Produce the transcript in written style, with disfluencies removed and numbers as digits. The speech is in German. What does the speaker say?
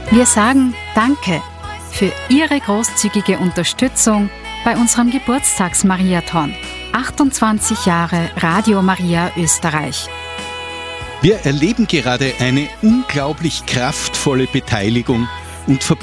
Wir sagen Danke für Ihre großzügige Unterstützung bei unserem Geburtstagsmariathon. 28 Jahre Radio Maria Österreich. Wir erleben gerade eine unglaublich kraftvolle Beteiligung und Verbindung